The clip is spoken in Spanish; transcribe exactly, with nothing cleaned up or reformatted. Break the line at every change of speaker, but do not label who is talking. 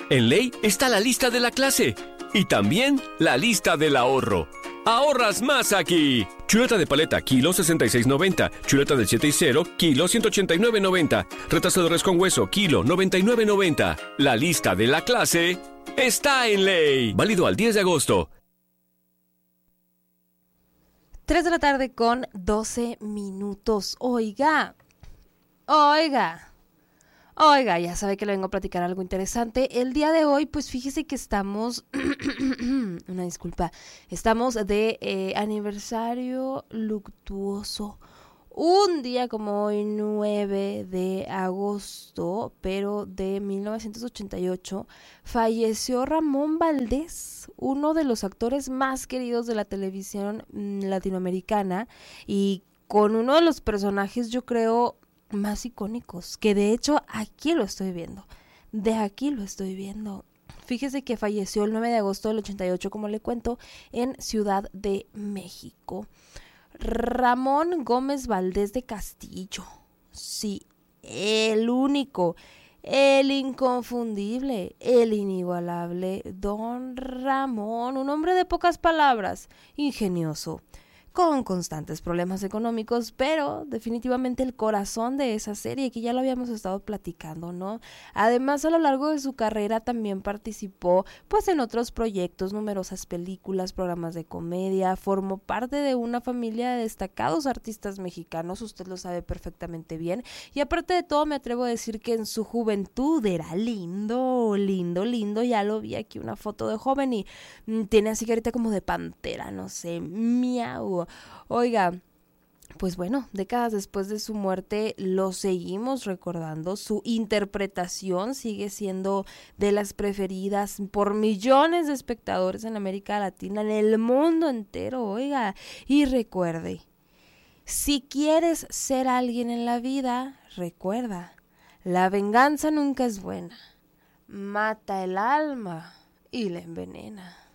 En Ley está la lista de la clase y también la lista del ahorro. ¡Ahorras más aquí! Chuleta de paleta, kilo sesenta y seis noventa. Chuleta del siete y cero, kilo ciento ochenta y nueve noventa. Retazo de res con hueso, kilo noventa y nueve noventa. La lista de la clase está en Ley. Válido al diez de agosto.
tres de la tarde con doce minutos. Oiga, oiga, oiga, ya sabe que le vengo a platicar algo interesante. El día de hoy, pues fíjese que estamos, una disculpa, estamos de eh, aniversario luctuoso. Un día como hoy, nueve de agosto, pero de mil novecientos ochenta y ocho, falleció Ramón Valdés, uno de los actores más queridos de la televisión mmm, latinoamericana y con uno de los personajes, yo creo, más icónicos, que de hecho aquí lo estoy viendo, de aquí lo estoy viendo. Fíjese que falleció el nueve de agosto del ochenta y ocho, como le cuento, en Ciudad de México. Ramón Gómez Valdés de Castillo, sí, el único, el inconfundible, el inigualable Don Ramón, un hombre de pocas palabras, ingenioso, con constantes problemas económicos, pero definitivamente el corazón de esa serie que ya lo habíamos estado platicando, ¿no? Además, a lo largo de su carrera también participó pues en otros proyectos, numerosas películas, programas de comedia, formó parte de una familia de destacados artistas mexicanos, usted lo sabe perfectamente bien, y aparte de todo me atrevo a decir que en su juventud era lindo, lindo, lindo, ya lo vi aquí una foto de joven y mmm, tiene así carita como de pantera, no sé, miau. Oiga, pues bueno, décadas después de su muerte lo seguimos recordando, su interpretación sigue siendo de las preferidas por millones de espectadores en América Latina, en el mundo entero, oiga, y recuerde, si quieres ser alguien en la vida, recuerda, la venganza nunca es buena, mata el alma y la envenena.